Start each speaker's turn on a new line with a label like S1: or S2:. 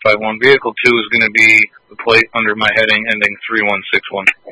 S1: 551. Vehicle 2 is going to be the plate under my heading ending 3161.